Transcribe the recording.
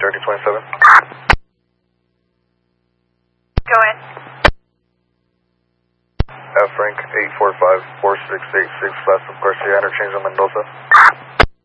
3027. Go in. Frank 845-4686, Plaza Garcia, interchange on Mendoza.